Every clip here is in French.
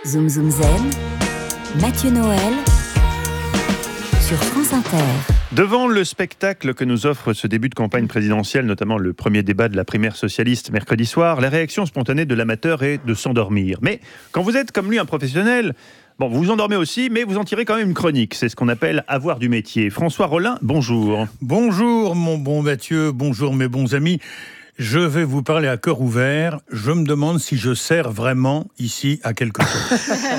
Zoom Zoom Zen, Mathieu Noël sur France Inter. Devant le spectacle que nous offre ce début de campagne présidentielle, notamment le premier débat de la primaire socialiste mercredi soir, la réaction spontanée de l'amateur est de s'endormir. Mais quand vous êtes comme lui un professionnel, vous vous endormez aussi, mais vous en tirez quand même une chronique. C'est ce qu'on appelle avoir du métier. François Rollin, bonjour. Bonjour mon bon Mathieu, bonjour mes bons amis. Je vais vous parler à cœur ouvert. Je me demande si je sers vraiment ici à quelque chose.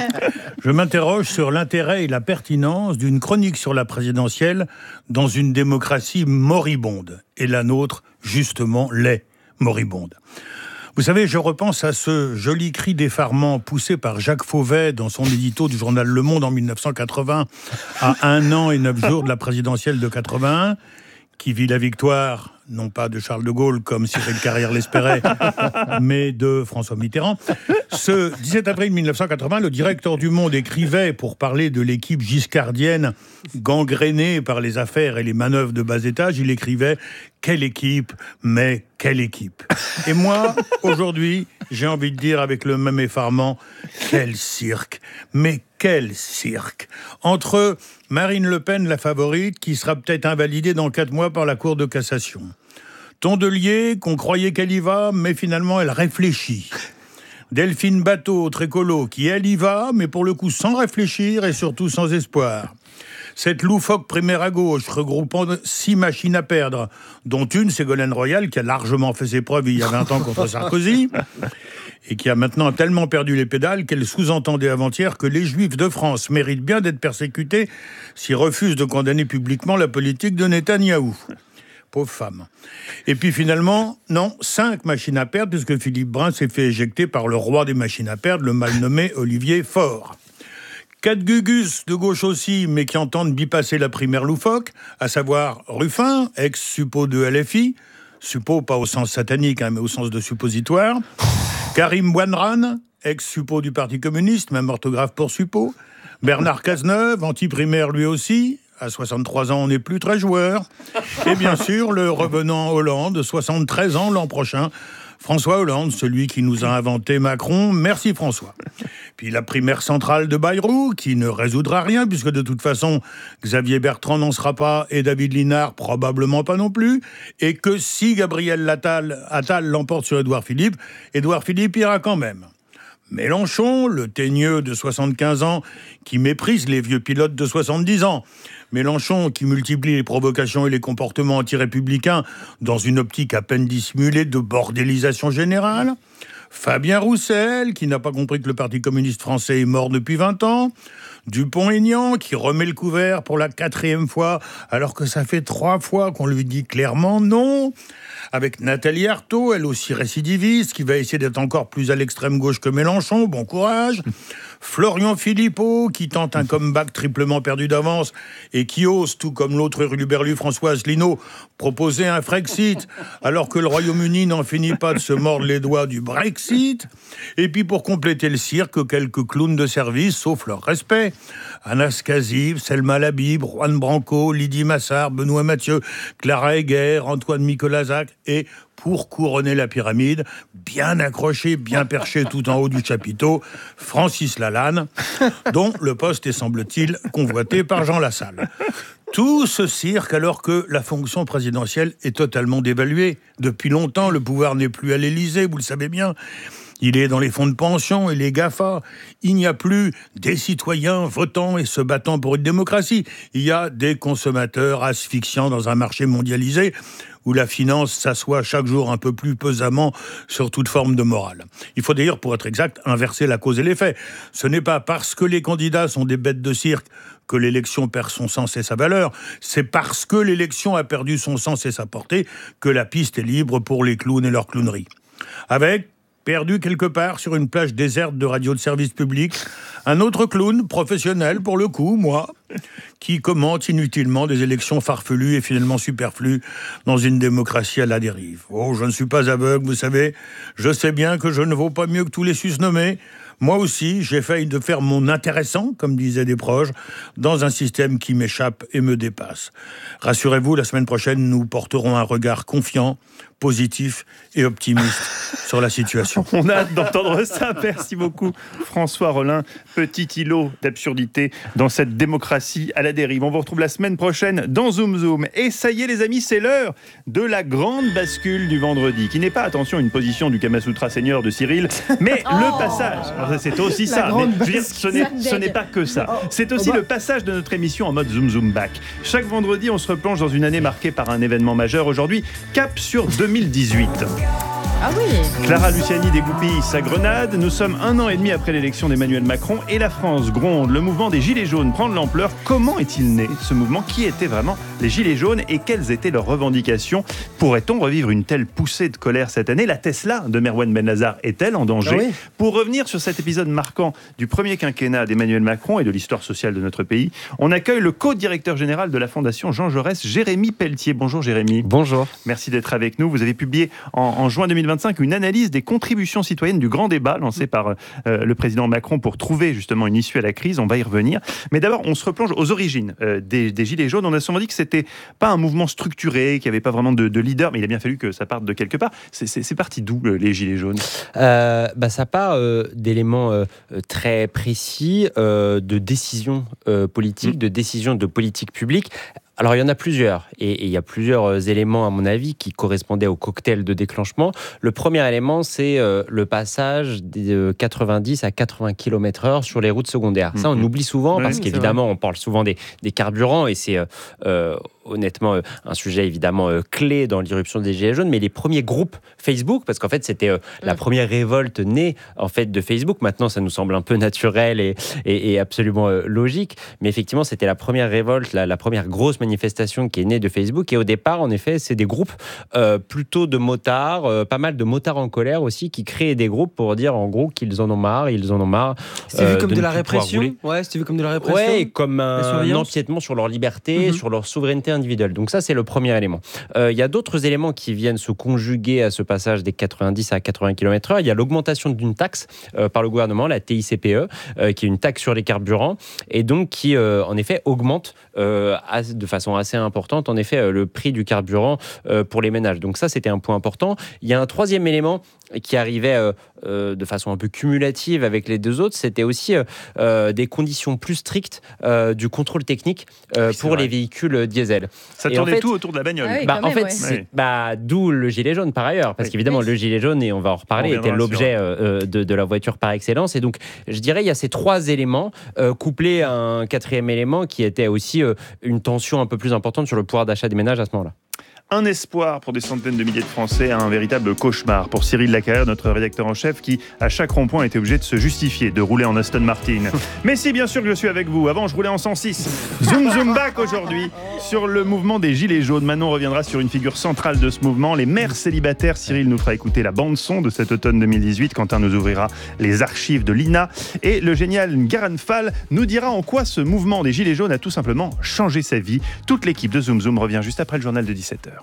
Je m'interroge sur l'intérêt et la pertinence d'une chronique sur la présidentielle dans une démocratie moribonde. Et la nôtre, justement, l'est moribonde. Vous savez, je repense à ce joli cri d'effarement poussé par Jacques Fauvet dans son édito du journal Le Monde en 1980, à 1 an et 9 jours de la présidentielle de 81, qui vit la victoire, non pas de Charles de Gaulle, comme Cyril Carrière l'espérait, mais de François Mitterrand. Ce 17 avril 1980, le directeur du Monde écrivait, pour parler de l'équipe giscardienne gangrénée par les affaires et les manœuvres de bas étage, il écrivait « Quelle équipe, mais quelle équipe !» Et moi, aujourd'hui, j'ai envie de dire avec le même effarement « Quel cirque ! Mais quel cirque !» Entre Marine Le Pen, la favorite, qui sera peut-être invalidée dans 4 mois par la Cour de cassation. Tondelier, qu'on croyait qu'elle y va, mais finalement elle réfléchit. Delphine Batho, autre écolo, qui elle y va, mais pour le coup sans réfléchir et surtout sans espoir. Cette loufoque primaire à gauche, regroupant 6 machines à perdre, dont une, Ségolène Royal, qui a largement fait ses preuves il y a 20 ans contre Sarkozy, et qui a maintenant tellement perdu les pédales qu'elle sous-entendait avant-hier que les Juifs de France méritent bien d'être persécutés s'ils refusent de condamner publiquement la politique de Netanyahou. Pauvre femme. Et puis finalement, non, 5 machines à perdre, puisque Philippe Brun s'est fait éjecter par le roi des machines à perdre, le mal nommé Olivier Faure. 4 gugus de gauche aussi, mais qui entendent bypasser la primaire loufoque, à savoir Ruffin, ex-suppo de LFI, suppo pas au sens satanique, mais au sens de suppositoire, Karim Bouanran, ex-suppo du Parti communiste, même orthographe pour suppo, Bernard Cazeneuve, anti-primaire lui aussi, à 63 ans, on n'est plus très joueur. Et bien sûr, le revenant Hollande, 73 ans l'an prochain. François Hollande, celui qui nous a inventé Macron. Merci François. Puis la primaire centrale de Bayrou, qui ne résoudra rien, puisque de toute façon, Xavier Bertrand n'en sera pas, et David Linard probablement pas non plus. Et que si Gabriel Attal l'emporte sur Édouard Philippe ira quand même. Mélenchon, le teigneux de 75 ans, qui méprise les vieux pilotes de 70 ans. Mélenchon qui multiplie les provocations et les comportements anti-républicains dans une optique à peine dissimulée de bordélisation générale. Fabien Roussel, qui n'a pas compris que le Parti communiste français est mort depuis 20 ans. Dupont-Aignan, qui remet le couvert pour la 4e fois, alors que ça fait 3 fois qu'on lui dit clairement non. Avec Nathalie Arthaud, elle aussi récidiviste, qui va essayer d'être encore plus à l'extrême gauche que Mélenchon, bon courage. Florian Philippot, qui tente un comeback triplement perdu d'avance et qui ose, tout comme l'autre hurluberlu François Asselineau, proposer un Frexit, alors que le Royaume-Uni n'en finit pas de se mordre les doigts du Brexit. Et puis pour compléter le cirque, quelques clowns de service, sauf leur respect. Anas Kazib, Selma Labib, Juan Branco, Lydie Massard, Benoît Mathieu, Clara Heger, Antoine Micolazac et, pour couronner la pyramide, bien accroché, bien perché tout en haut du chapiteau, Francis Lalanne, dont le poste est, semble-t-il, convoité par Jean Lassalle. Tout ce cirque alors que la fonction présidentielle est totalement dévaluée. Depuis longtemps, le pouvoir n'est plus à l'Élysée, vous le savez bien. Il est dans les fonds de pension et les GAFA. Il n'y a plus des citoyens votant et se battant pour une démocratie. Il y a des consommateurs asphyxiants dans un marché mondialisé où la finance s'assoit chaque jour un peu plus pesamment sur toute forme de morale. Il faut d'ailleurs, pour être exact, inverser la cause et l'effet. Ce n'est pas parce que les candidats sont des bêtes de cirque que l'élection perd son sens et sa valeur. C'est parce que l'élection a perdu son sens et sa portée que la piste est libre pour les clowns et leurs clowneries. Avec, perdu quelque part sur une plage déserte de radio de service public, un autre clown, professionnel pour le coup, moi, qui commente inutilement des élections farfelues et finalement superflues dans une démocratie à la dérive. Oh, je ne suis pas aveugle, vous savez, je sais bien que je ne vaux pas mieux que tous les susnommés. Moi aussi, j'essaye de faire mon intéressant, comme disaient des proches, dans un système qui m'échappe et me dépasse. Rassurez-vous, la semaine prochaine, nous porterons un regard confiant, positif et optimiste sur la situation. On a hâte d'entendre ça. Merci beaucoup, François Rollin. Petit îlot d'absurdité dans cette démocratie à la dérive. On vous retrouve la semaine prochaine dans Zoom Zoom. Et ça y est, les amis, c'est l'heure de la grande bascule du vendredi, qui n'est pas, attention, une position du Kamasutra Seigneur de Cyril, mais le passage. Alors, c'est aussi ça. Mais, je veux dire, ce n'est pas que ça. C'est aussi le passage de notre émission en mode Zoom Zoom Back. Chaque vendredi, on se replonge dans une année marquée par un événement majeur. Aujourd'hui, cap sur 2018. Ah oui. Clara Luciani dégoupille sa grenade. Nous sommes 1 an et demi après l'élection d'Emmanuel Macron et la France gronde. Le mouvement des Gilets jaunes prend de l'ampleur. Comment est-il né, ce mouvement? Qui étaient vraiment les Gilets jaunes et quelles étaient leurs revendications? Pourrait-on revivre une telle poussée de colère cette année? La Tesla de Merwan Benazar est-elle en danger? Oui. Pour revenir sur cet épisode marquant du premier quinquennat d'Emmanuel Macron et de l'histoire sociale de notre pays, on accueille le co-directeur général de la Fondation Jean Jaurès, Jérémy Pelletier. Bonjour Jérémy. Bonjour. Merci d'être avec nous. Vous avez publié en juin 2025 une analyse des contributions citoyennes du grand débat lancé par le président Macron pour trouver justement une issue à la crise. On va y revenir. Mais d'abord, on se replonge aux origines des Gilets jaunes. On a souvent dit que c'était pas un mouvement structuré, qu'il n'y avait pas vraiment de leader, mais il a bien fallu que ça parte de quelque part. C'est parti d'où les Gilets jaunes? Ça part d'éléments très précis de décisions politiques, de décisions de politique publique. Alors, il y en a plusieurs, et il y a plusieurs éléments, à mon avis, qui correspondaient au cocktail de déclenchement. Le premier élément, c'est le passage de 90 à 80 km/h sur les routes secondaires. Ça, on oublie souvent, parce qu'évidemment, on parle souvent des carburants, et c'est honnêtement un sujet évidemment clé dans l'irruption des Gilets jaunes, mais les premiers groupes Facebook, parce qu'en fait, c'était la première révolte née en fait, de Facebook. Maintenant, ça nous semble un peu naturel et absolument logique, mais effectivement, c'était la première révolte, la première grosse manifestation qui est née de Facebook. Et au départ, en effet, c'est des groupes plutôt de motards, pas mal de motards en colère aussi, qui créaient des groupes pour dire en gros qu'ils en ont marre. C'est vu comme de la répression. Ouais, c'était vu comme de la répression. Ouais, comme un empiètement sur leur liberté, sur leur souveraineté individuelle. Donc ça, c'est le premier élément. Il y a d'autres éléments qui viennent se conjuguer à ce passage des 90 à 80 km/h. Il y a l'augmentation d'une taxe par le gouvernement, la TICPE, qui est une taxe sur les carburants, et donc qui, en effet, augmente de façon assez importante, en effet, le prix du carburant pour les ménages. Donc ça, c'était un point important. Il y a un troisième élément qui arrivait de façon un peu cumulative avec les deux autres, c'était aussi des conditions plus strictes du contrôle technique pour les véhicules diesel. Ça tournait tout autour de la bagnole. Ah oui, D'où le gilet jaune par ailleurs, parce qu'évidemment le gilet jaune, et on va en reparler, était l'objet de la voiture par excellence. Et donc je dirais il y a ces trois éléments couplés à un quatrième élément qui était aussi une tension un peu plus importante sur le pouvoir d'achat des ménages à ce moment-là. Un espoir pour des centaines de milliers de Français, un véritable cauchemar pour Cyril Lacarrière, notre rédacteur en chef, qui, à chaque rond-point, était obligé de se justifier de rouler en Aston Martin. Mais si, bien sûr que je suis avec vous. Avant, je roulais en 106. Zoom Zoom Back aujourd'hui sur le mouvement des Gilets jaunes. Maintenant, on reviendra sur une figure centrale de ce mouvement, les mères célibataires. Cyril nous fera écouter la bande-son de cet automne 2018. Quentin nous ouvrira les archives de l'INA. Et le génial Ngaran Fall nous dira en quoi ce mouvement des Gilets jaunes a tout simplement changé sa vie. Toute l'équipe de Zoom Zoom revient juste après le journal de 17h.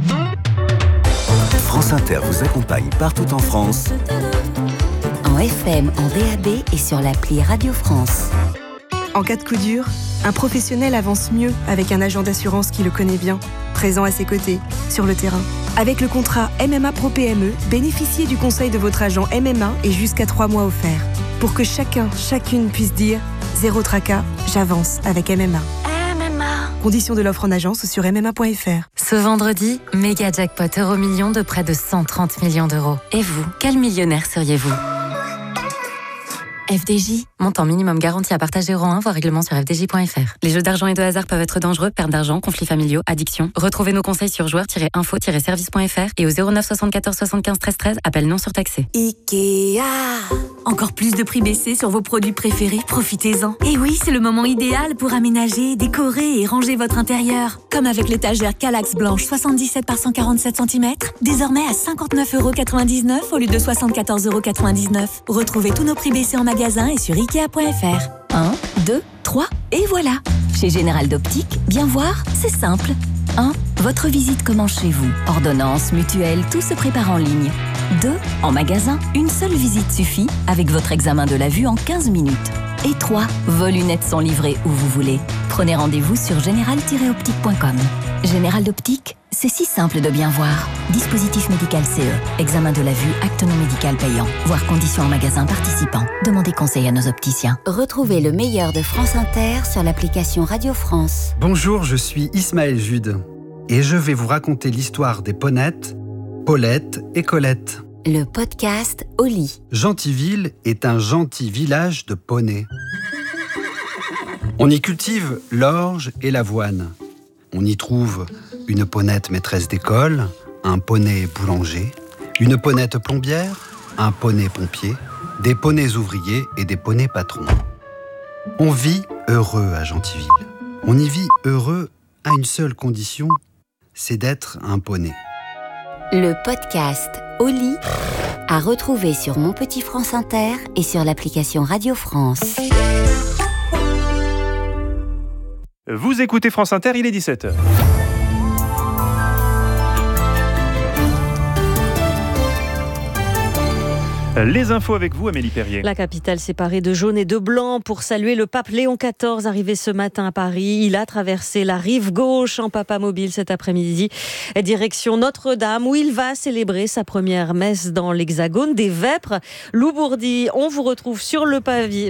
France Inter vous accompagne partout en France. En FM, en DAB et sur l'appli Radio France. En cas de coup dur, un professionnel avance mieux avec un agent d'assurance qui le connaît bien, présent à ses côtés, sur le terrain. Avec le contrat MMA Pro PME, bénéficiez du conseil de votre agent MMA et jusqu'à 3 mois offerts. Pour que chacune puisse dire « Zéro tracas, j'avance avec MMA ». Conditions de l'offre en agence sur mma.fr. Ce vendredi, méga jackpot Euromillions de près de 130 millions d'euros. Et vous, quel millionnaire seriez-vous ? FDJ, montant minimum garanti à partager euro 1, voire règlement sur fdj.fr. Les jeux d'argent et de hasard peuvent être dangereux, perte d'argent, conflits familiaux, addiction. Retrouvez nos conseils sur joueurs-info-service.fr et au 09 74 75 13 13, appel non surtaxé. Ikea. Encore plus de prix baissés sur vos produits préférés, profitez-en. Et oui, c'est le moment idéal pour aménager, décorer et ranger votre intérieur. Comme avec l'étagère Kallax blanche 77 par 147 cm, désormais à 59,99 € au lieu de 74,99 €. Retrouvez tous nos prix baissés en magasin et sur Ikea.fr. 1, 2, 3, et voilà. Chez Général d'Optique, bien voir, c'est simple. 1. Votre visite commence chez vous. Ordonnance, mutuelle, tout se prépare en ligne. 2. En magasin, une seule visite suffit avec votre examen de la vue en 15 minutes. Et 3. Vos lunettes sont livrées où vous voulez. Prenez rendez-vous sur général-optique.com. Général d'Optique, C'est si simple de bien voir. Dispositif médical CE. Examen de la vue, acte non médical payant. Voir conditions en magasin participant. Demandez conseil à nos opticiens. Retrouvez le meilleur de France Inter sur l'application Radio France. Bonjour, je suis Ismaël Jude. Et je vais vous raconter l'histoire des Ponettes, Paulette et Colette. Le podcast au lit. Gentilville est un gentil village de poneys. On y cultive l'orge et l'avoine. On y trouve une ponette maîtresse d'école, un poney boulanger, une ponette plombière, un poney pompier, des poneys ouvriers et des poneys patrons. On vit heureux à Gentilville. On y vit heureux à une seule condition, c'est d'être un poney. Le podcast au lit à retrouver sur Mon Petit France Inter et sur l'application Radio France. Vous écoutez France Inter, il est 17h. Les infos avec vous, Amélie Perrier. La capitale séparée de jaune et de blanc pour saluer le pape Léon XIV arrivé ce matin à Paris. Il a traversé la rive gauche en papamobile cet après-midi, direction Notre-Dame où il va célébrer sa première messe dans l'Hexagone des Vêpres. Lou Bourdi, on vous retrouve sur le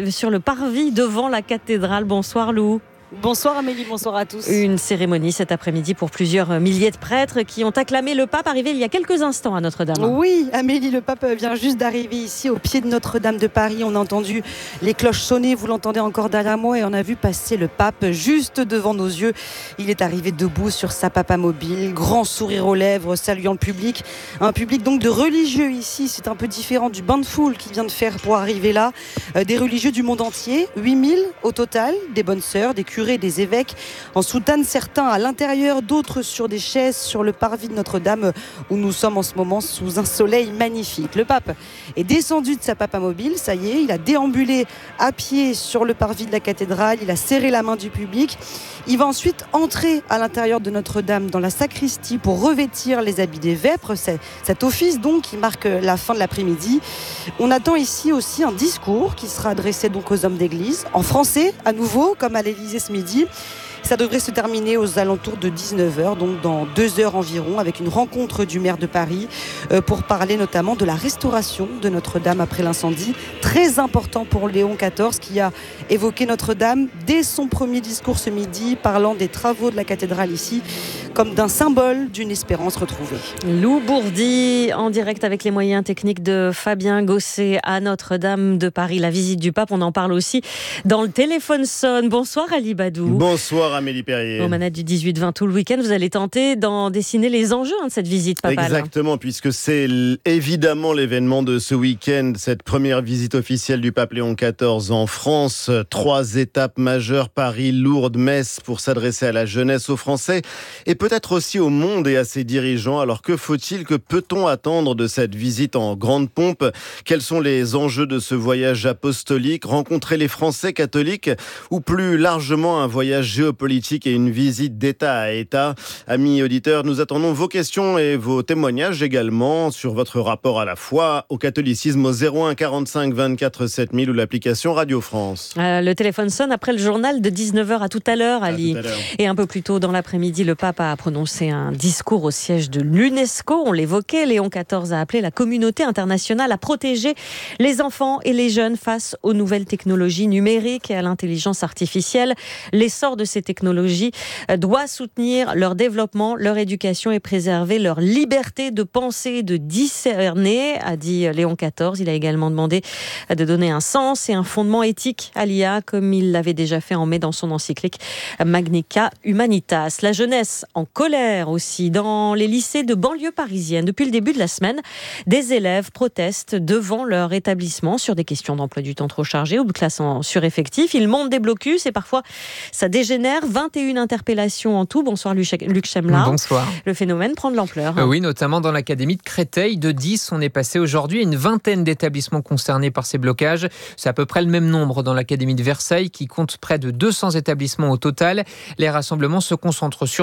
parvis devant la cathédrale. Bonsoir Lou. Bonsoir Amélie, bonsoir à tous. Une cérémonie cet après-midi pour plusieurs milliers de prêtres qui ont acclamé le pape arrivé il y a quelques instants à Notre-Dame. Oui, Amélie, le pape vient juste d'arriver ici au pied de Notre-Dame de Paris. On a entendu les cloches sonner, vous l'entendez encore derrière moi, et on a vu passer le pape juste devant nos yeux. Il est arrivé debout sur sa papamobile, grand sourire aux lèvres, saluant le public. Un public donc de religieux ici, c'est un peu différent du bain de foule qu'il vient de faire pour arriver là. Des religieux du monde entier, 8000 au total, des bonnes sœurs, des curés, des évêques en soutane, certains à l'intérieur, d'autres sur des chaises sur le parvis de Notre-Dame où nous sommes en ce moment sous un soleil magnifique. Le pape est descendu de sa papamobile, ça y est, il a déambulé à pied sur le parvis de la cathédrale, il a serré la main du public. Il va ensuite entrer à l'intérieur de Notre-Dame dans la sacristie pour revêtir les habits des Vêpres, cet office donc qui marque la fin de l'après-midi. On attend ici aussi un discours qui sera adressé donc aux hommes d'église en français à nouveau comme à l'Élysée ce midi. Ça devrait se terminer aux alentours de 19h, donc dans 2 heures environ, avec une rencontre du maire de Paris pour parler notamment de la restauration de Notre-Dame après l'incendie. Très important pour Léon XIV qui a évoqué Notre-Dame dès son premier discours ce midi, parlant des travaux de la cathédrale ici comme d'un symbole d'une espérance retrouvée. Lou Bourdi, en direct avec les moyens techniques de Fabien Gosset à Notre-Dame de Paris. La visite du pape, on en parle aussi dans le téléphone sonne. Bonsoir Ali Badou. Bonsoir Amélie Perrier. Aux manettes du 18-20 tout le week-end, vous allez tenter d'en dessiner les enjeux de cette visite papale. Exactement, puisque c'est évidemment l'événement de ce week-end, cette première visite officielle du pape Léon XIV en France. 3 étapes majeures, Paris, Lourdes, Metz, pour s'adresser à la jeunesse, aux Français et peut-être aussi au monde et à ses dirigeants. Alors que faut-il, que peut-on attendre de cette visite en grande pompe ? Quels sont les enjeux de ce voyage apostolique ? Rencontrer les Français catholiques ou plus largement un voyage géopolitique et une visite d'État à État ? Amis auditeurs, nous attendons vos questions et vos témoignages également sur votre rapport à la foi, au catholicisme au 01 45 24 7000 ou l'application Radio France. Le téléphone sonne après le journal de 19h. À tout à l'heure, Ali. Et un peu plus tôt dans l'après-midi, le pape a prononcé un discours au siège de l'UNESCO. On l'évoquait, Léon XIV a appelé la communauté internationale à protéger les enfants et les jeunes face aux nouvelles technologies numériques et à l'intelligence artificielle. L'essor de ces technologies doit soutenir leur développement, leur éducation et préserver leur liberté de penser et de discerner, a dit Léon XIV. Il a également demandé de donner un sens et un fondement éthique à l'IA, comme il l'avait déjà fait en mai dans son encyclique Magnica Humanitas. La jeunesse en colère aussi dans les lycées de banlieue parisienne. Depuis le début de la semaine, des élèves protestent devant leur établissement sur des questions d'emploi du temps trop chargé ou de classe en sureffectif. Ils montent des blocus et parfois ça dégénère. 21 interpellations en tout. Bonsoir Luc Chemla. Bonsoir. Le phénomène prend de l'ampleur. Oui, notamment dans l'académie de Créteil. De 10, on est passé aujourd'hui à une vingtaine d'établissements concernés par ces blocages. C'est à peu près le même nombre dans l'académie de Versailles qui compte près de 200 établissements au total. Les rassemblements se concentrent surtout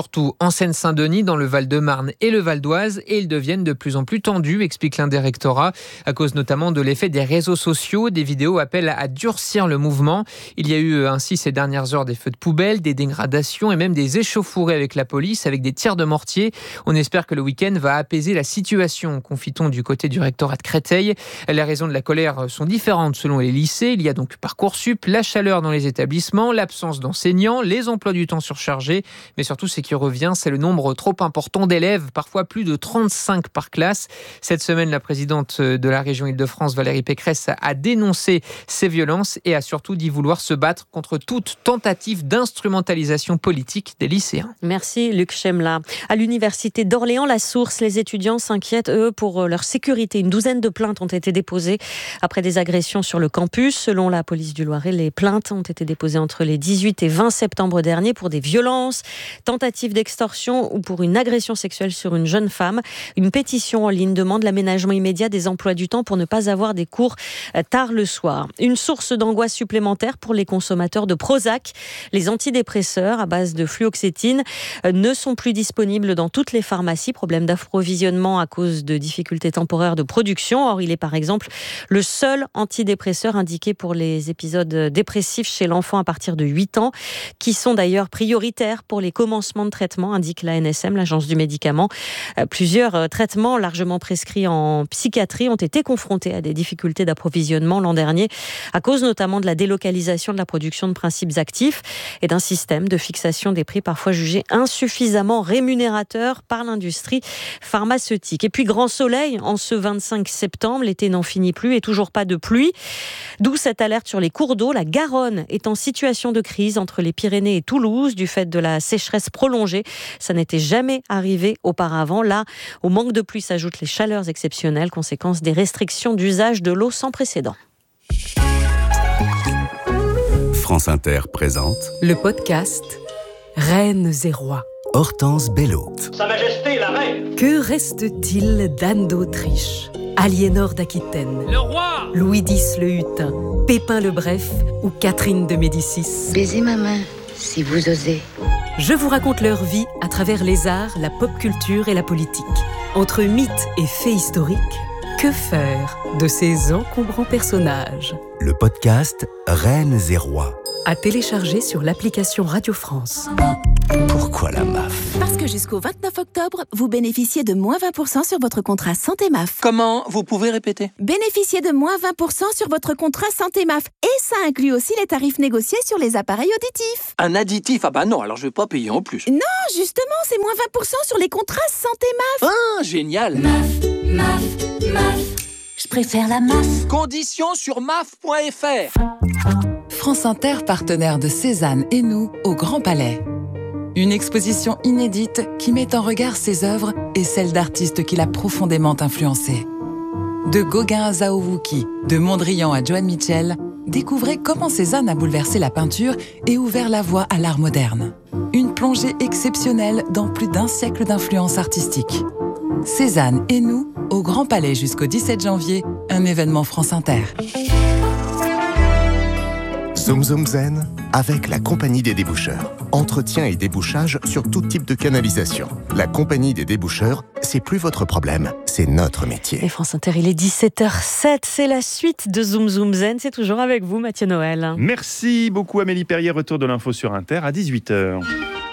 en Seine-Saint-Denis, dans le Val-de-Marne et le Val d'Oise, et ils deviennent de plus en plus tendus, explique l'un des rectorats, à cause notamment de l'effet des réseaux sociaux. Des vidéos appellent à durcir le mouvement. Il y a eu ainsi ces dernières heures des feux de poubelle, des dégradations et même des échauffourées avec la police, avec des tirs de mortier. On espère que le week-end va apaiser la situation, confie-t-on du côté du rectorat de Créteil. Les raisons de la colère sont différentes selon les lycées. Il y a donc Parcoursup, la chaleur dans les établissements, l'absence d'enseignants, les emplois du temps surchargés. Mais surtout, ce qui revient, c'est le nombre trop important d'élèves, parfois plus de 35 par classe. Cette semaine, la présidente de la région Île-de-France, Valérie Pécresse, a dénoncé ces violences et a surtout dit vouloir se battre contre toute tentative d'instrumentalisation politique des lycéens. Merci Luc Chemla. À l'université d'Orléans, la Source, les étudiants s'inquiètent, eux, pour leur sécurité. Une douzaine de plaintes ont été déposées après des agressions sur le campus. Selon la police du Loiret, les plaintes ont été déposées entre les 18 et 20 septembre dernier pour des violences, tentatives d'extorsion ou pour une agression sexuelle sur une jeune femme. Une pétition en ligne demande l'aménagement immédiat des emplois du temps pour ne pas avoir des cours tard le soir. Une source d'angoisse supplémentaire pour les consommateurs de Prozac. Les antidépresseurs à base de fluoxétine ne sont plus disponibles dans toutes les pharmacies. Problème d'approvisionnement à cause de difficultés temporaires de production. Or, il est par exemple le seul antidépresseur indiqué pour les épisodes dépressifs chez l'enfant à partir de 8 ans, qui sont d'ailleurs prioritaires pour les commencements de traitement, indique l'ANSM, l'agence du médicament. Plusieurs traitements largement prescrits en psychiatrie ont été confrontés à des difficultés d'approvisionnement l'an dernier, à cause notamment de la délocalisation de la production de principes actifs et d'un système de fixation des prix parfois jugé insuffisamment rémunérateur par l'industrie pharmaceutique. Et puis grand soleil en ce 25 septembre, l'été n'en finit plus et toujours pas de pluie. D'où cette alerte sur les cours d'eau. La Garonne est en situation de crise entre les Pyrénées et Toulouse du fait de la sécheresse prolongée. Ça n'était jamais arrivé auparavant. Là, au manque de pluie s'ajoutent les chaleurs exceptionnelles, conséquence des restrictions d'usage de l'eau sans précédent. France Inter présente le podcast Reines et Rois. Hortense Bello. Sa Majesté la Reine. Que reste-t-il d'Anne d'Autriche, Aliénor d'Aquitaine, Le roi, Louis X le Hutin, Pépin le Bref ou Catherine de Médicis? Baisez ma main, si vous osez. Je vous raconte leur vie à travers les arts, la pop culture et la politique. Entre mythes et faits historiques, que faire de ces encombrants personnages? Le podcast Reines et Rois. À télécharger sur l'application Radio France. Pourquoi la MAF? Parce que jusqu'au 29 octobre, vous bénéficiez de moins 20% sur votre contrat Santé MAF. Comment? Vous pouvez répéter? Bénéficiez de moins 20% sur votre contrat Santé MAF. Et ça inclut aussi les tarifs négociés sur les appareils auditifs. Un additif? Ah bah non, alors je vais pas payer en plus. Non, justement, c'est moins 20% sur les contrats Santé MAF. Ah, génial. MAF. Je préfère la MAF. Conditions sur maf.fr. France Inter, partenaire de Cézanne et nous au Grand Palais. Une exposition inédite qui met en regard ses œuvres et celles d'artistes qui l'a profondément influencé. De Gauguin à Zhao Wuki, de Mondrian à Joan Mitchell, découvrez comment Cézanne a bouleversé la peinture et ouvert la voie à l'art moderne. Une plongée exceptionnelle dans plus d'un siècle d'influence artistique. Cézanne et nous au Grand Palais jusqu'au 17 janvier, un événement France Inter. Zoom Zoom Zen avec la Compagnie des déboucheurs. Entretien et débouchage sur tout type de canalisation. La Compagnie des déboucheurs, c'est plus votre problème, c'est notre métier. Et France Inter, il est 17h07, c'est la suite de Zoom Zoom Zen. C'est toujours avec vous, Mathieu Noël. Merci beaucoup Amélie Perrier, retour de l'info sur Inter à 18h.